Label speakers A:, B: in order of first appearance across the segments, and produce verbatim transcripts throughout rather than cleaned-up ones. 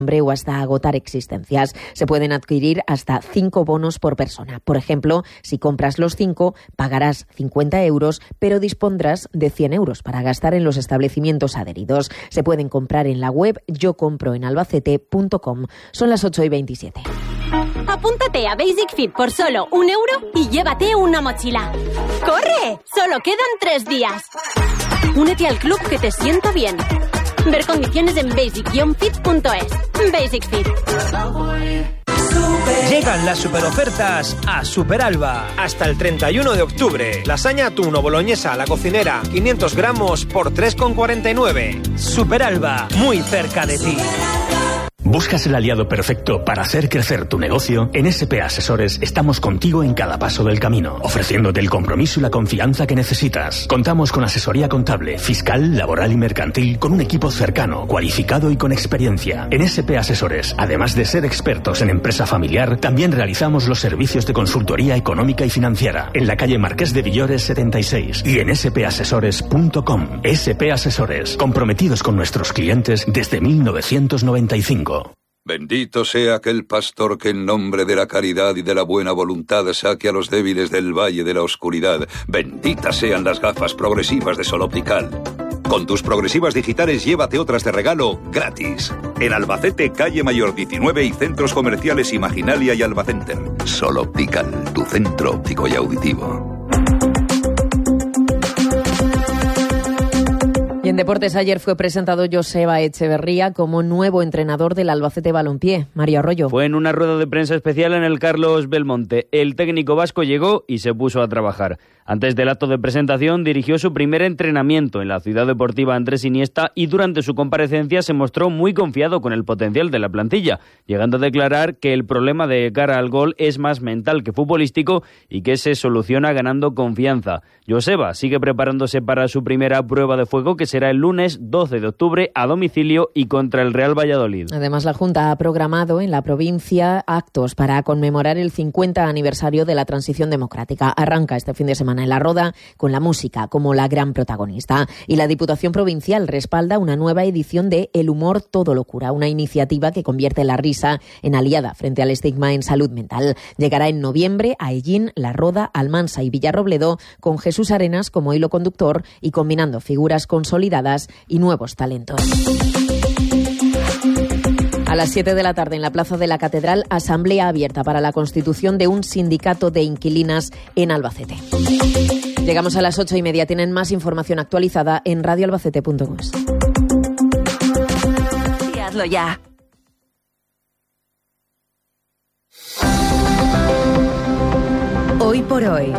A: o hasta agotar existencias. Se pueden adquirir hasta cinco bonos por persona. Por ejemplo, si compras los cinco, pagarás cincuenta euros, pero dispondrás de cien euros para gastar en los establecimientos adheridos. Se pueden comprar en la web yo compro en albacete punto com. Son las ocho y veintisiete.
B: Apúntate a Basic Fit por solo un euro y llévate una mochila. ¡Corre! Solo quedan tres días. Únete al club que te sienta bien. Ver condiciones en basic fit punto es. Basic Fit.
C: Llegan las superofertas a Superalba. Hasta el treinta y uno de octubre. Lasaña atún o boloñesa a la cocinera, quinientos gramos por tres con cuarenta y nueve. Superalba, muy cerca de ti.
D: ¿Buscas el aliado perfecto para hacer crecer tu negocio? En S P Asesores estamos contigo en cada paso del camino, ofreciéndote el compromiso y la confianza que necesitas. Contamos con asesoría contable, fiscal, laboral y mercantil, con un equipo cercano, cualificado y con experiencia. En S P Asesores, además de ser expertos en empresa familiar, también realizamos los servicios de consultoría económica y financiera, en la calle Marqués de Villores setenta y seis y en ese pe asesores punto com. S P Asesores, comprometidos con nuestros clientes desde mil novecientos noventa y cinco.
E: Bendito sea aquel pastor que en nombre de la caridad y de la buena voluntad saque a los débiles del valle de la oscuridad. Benditas sean las gafas progresivas de Sol Optical. Con tus progresivas digitales llévate otras de regalo gratis. En Albacete, calle Mayor diecinueve y centros comerciales Imaginalia y Albacenter. Sol Optical, tu centro óptico y auditivo.
A: Y en deportes ayer fue presentado Joseba Echeverría como nuevo entrenador del Albacete Balompié. Mario Arroyo.
F: Fue en una rueda de prensa especial en el Carlos Belmonte. El técnico vasco llegó y se puso a trabajar. Antes del acto de presentación dirigió su primer entrenamiento en la Ciudad Deportiva Andrés Iniesta y durante su comparecencia se mostró muy confiado con el potencial de la plantilla, llegando a declarar que el problema de cara al gol es más mental que futbolístico y que se soluciona ganando confianza. Joseba sigue preparándose para su primera prueba de fuego, que será el lunes doce de octubre a domicilio y contra el Real Valladolid.
A: Además, la Junta ha programado en la provincia actos para conmemorar el cincuenta aniversario de la transición democrática. Arranca este fin de semana en La Roda con la música como la gran protagonista. Y la Diputación Provincial respalda una nueva edición de El humor todo locura, una iniciativa que convierte la risa en aliada frente al estigma en salud mental. Llegará en noviembre a Ellín, La Roda, Almansa y Villarrobledo, con Jesús Arenas como hilo conductor y combinando figuras consolidadas y nuevos talentos. A las siete de la tarde en la Plaza de la Catedral, asamblea abierta para la constitución de un sindicato de inquilinas en Albacete. Llegamos a las ocho y media. Tienen más información actualizada en radio albacete punto es.
B: Y hazlo ya.
G: Hoy por hoy,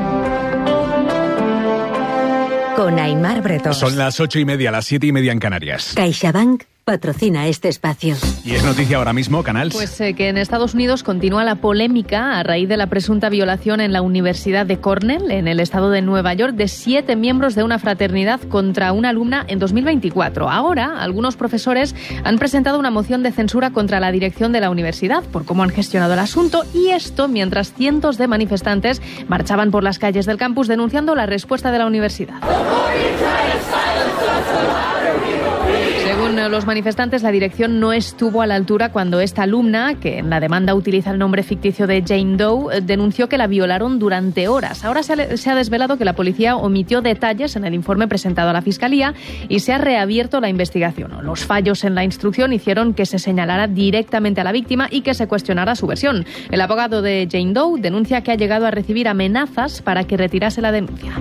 G: con Aimar Bretón.
H: Son las ocho y media, las siete y media en Canarias.
G: CaixaBank patrocina este espacio.
H: Y es noticia ahora mismo, Canals.
I: Pues eh, que en Estados Unidos continúa la polémica a raíz de la presunta violación en la Universidad de Cornell, en el estado de Nueva York, de siete miembros de una fraternidad contra una alumna en dos mil veinticuatro. Ahora, algunos profesores han presentado una moción de censura contra la dirección de la universidad por cómo han gestionado el asunto, y esto mientras cientos de manifestantes marchaban por las calles del campus denunciando la respuesta de la universidad. Según los manifestantes, la dirección no estuvo a la altura cuando esta alumna, que en la demanda utiliza el nombre ficticio de Jane Doe, denunció que la violaron durante horas. Ahora se ha, se ha desvelado que la policía omitió detalles en el informe presentado a la Fiscalía y se ha reabierto la investigación. Los fallos en la instrucción hicieron que se señalara directamente a la víctima y que se cuestionara su versión. El abogado de Jane Doe denuncia que ha llegado a recibir amenazas para que retirase la denuncia.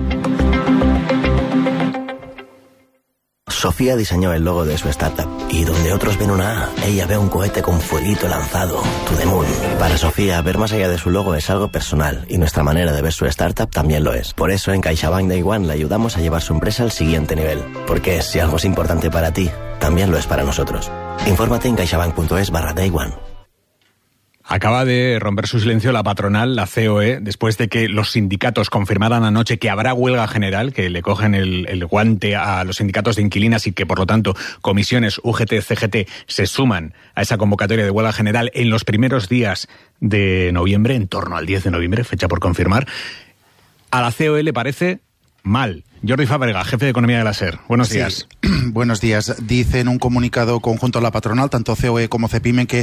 J: Sofía diseñó el logo de su startup y donde otros ven una A, ella ve un cohete con fueguito lanzado, to the moon. Para Sofía, ver más allá de su logo es algo personal y nuestra manera de ver su startup también lo es. Por eso en CaixaBank Day One le ayudamos a llevar su empresa al siguiente nivel. Porque si algo es importante para ti, también lo es para nosotros. Infórmate en caixabank punto es barra Day One.
H: Acaba de romper su silencio la patronal, la C O E, después de que los sindicatos confirmaran anoche que habrá huelga general, que le cogen el, el guante a los sindicatos de inquilinas y que, por lo tanto, comisiones U G T, C G T se suman a esa convocatoria de huelga general en los primeros días de noviembre, en torno al diez de noviembre, fecha por confirmar. A la C O E le parece mal. Jordi Fábrega, jefe de Economía de la SER. Buenos días.
K: Sí. Buenos días. Dice en un comunicado conjunto a la patronal, tanto C O E como CEPIME, que